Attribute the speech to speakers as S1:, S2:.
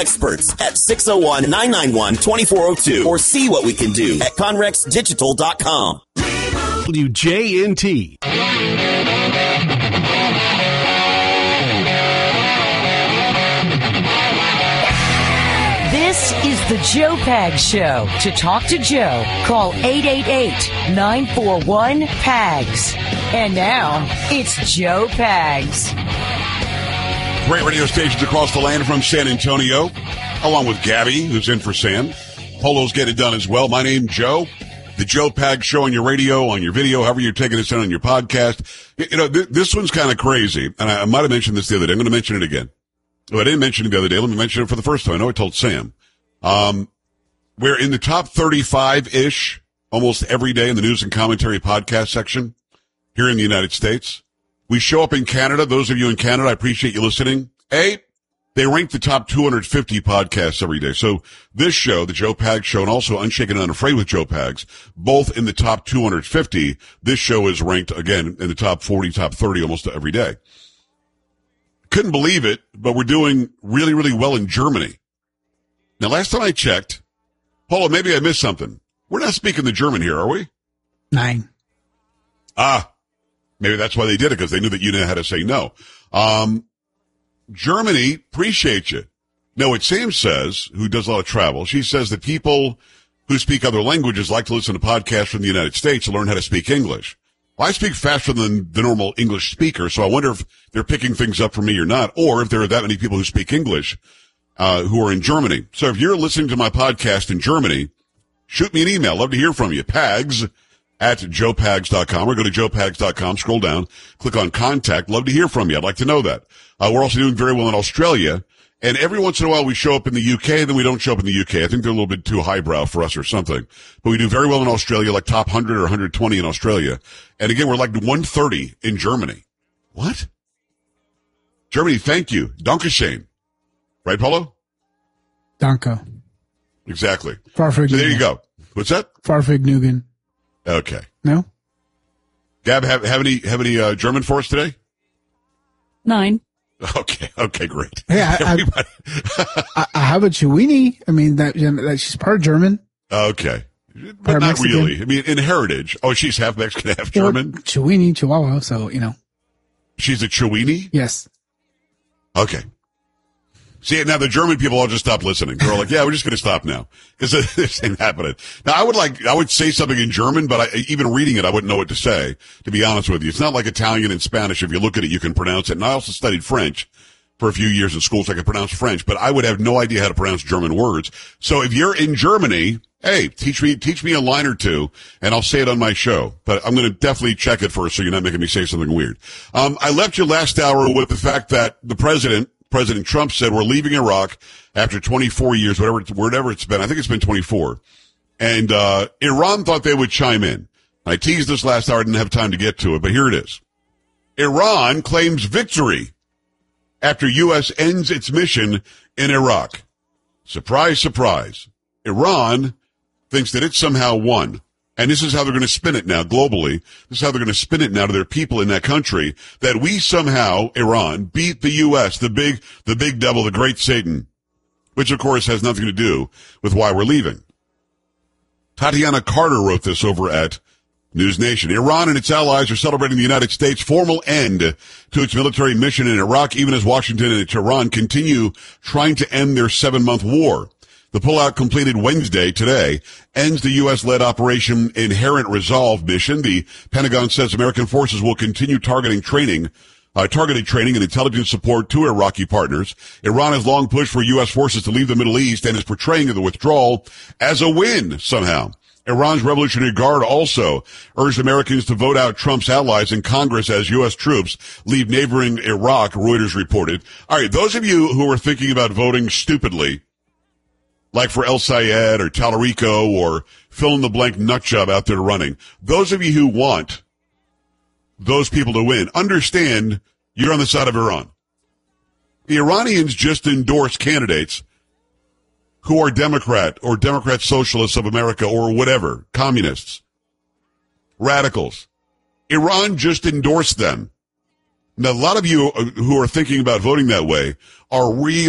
S1: Experts at 601-991-2402 or see what we can do at conrexdigital.com.
S2: WJNT.
S3: This is the Joe Pags Show. To talk to Joe, call 888-941-PAGS. And now, it's Joe Pags.
S4: Great radio stations across the land from San Antonio, along with Gabby, who's in for Sam. Polo's Get It Done as well. My name's Joe. The Joe Pags Show on your radio, on your video, however you're taking this in on your podcast. You know, this one's kind of crazy, and I might have mentioned this the other day. I'm going to mention it again. Oh, I didn't mention it the other day. Let me mention it for the first time. I know I told Sam. We're in the top 35-ish almost every day in the news and commentary podcast section here in the United States. We show up in Canada. Those of you in Canada, I appreciate you listening. They rank the top 250 podcasts every day. So this show, the Joe Pags Show, and also Unshaken and Unafraid with Joe Pags, both in the top 250. This show is ranked, again, in the top 40, top 30 almost every day. Couldn't believe it, but we're doing really, really well in Germany. Now, last time I checked, Paula, maybe I missed something. We're not speaking the German here, are we?
S5: 9.
S4: Maybe that's why they did it, because they knew that you knew how to say no. Germany, appreciate you. No, what Sam says, who does a lot of travel, she says that people who speak other languages like to listen to podcasts from the United States to learn how to speak English. Well, I speak faster than the normal English speaker, so I wonder if they're picking things up from me or not, or if there are that many people who speak English who are in Germany. So if you're listening to my podcast in Germany, shoot me an email. Love to hear from you. Pags@joepags.com, or go to joepags.com, scroll down, click on contact. Love to hear from you. I'd like to know that. We're also doing very well in Australia. And every once in a while we show up in the UK, then we don't show up in the UK. I think they're a little bit too highbrow for us or something. But we do very well in Australia, like top 100 or 120 in Australia. And again, we're like 130 in Germany. What? Germany, thank you. Dankeschön. Right, Paulo?
S5: Danke.
S4: Exactly.
S5: Farfig.
S4: So there you go. What's that?
S5: Farfignugan.
S4: Okay.
S5: No?
S4: Gab, have any German for us today?
S6: 9.
S4: Okay, great.
S5: Yeah, I have a Chiweenie. I mean, that she's part German.
S4: Okay. But
S5: Part
S4: not
S5: Mexican.
S4: really. I mean, in heritage. Oh, she's half Mexican, half German?
S5: Chiweenie, Chihuahua, so,
S4: She's a Chiweenie?
S5: Yes.
S4: Okay. See, now the German people all just stopped listening. They're all like, yeah, we're just going to stop now. Because this ain't happening. Now, I would say something in German, but even reading it, I wouldn't know what to say, to be honest with you. It's not like Italian and Spanish. If you look at it, you can pronounce it. And I also studied French for a few years in school, so I could pronounce French, but I would have no idea how to pronounce German words. So if you're in Germany, hey, teach me a line or two, and I'll say it on my show. But I'm going to definitely check it first, so you're not making me say something weird. I left you last hour with the fact that the President Trump said we're leaving Iraq after 24 years, whatever it's been. I think it's been 24. And Iran thought they would chime in. I teased this last hour, didn't have time to get to it, but here it is. Iran claims victory after U.S. ends its mission in Iraq. Surprise, surprise. Iran thinks that it somehow won. And this is how they're going to spin it now globally. This is how they're going to spin it now to their people in that country, that we somehow, Iran, beat the U.S., the big devil, the great Satan, which of course has nothing to do with why we're leaving. Tatiana Carter wrote this over at News Nation. Iran and its allies are celebrating the United States' formal end to its military mission in Iraq, even as Washington and Tehran continue trying to end their 7-month war. The pullout completed Wednesday, today, ends the U.S.-led Operation Inherent Resolve mission. The Pentagon says American forces will continue targeted training and intelligence support to Iraqi partners. Iran has long pushed for U.S. forces to leave the Middle East and is portraying the withdrawal as a win somehow. Iran's Revolutionary Guard also urged Americans to vote out Trump's allies in Congress as U.S. troops leave neighboring Iraq, Reuters reported. All right, those of you who are thinking about voting stupidly, like for El Sayed or Talarico or fill-in-the-blank nutjob out there running, those of you who want those people to win, understand you're on the side of Iran. The Iranians just endorsed candidates who are Democrat or Democrat Socialists of America or whatever, communists, radicals. Iran just endorsed them. Now, a lot of you who are thinking about voting that way are really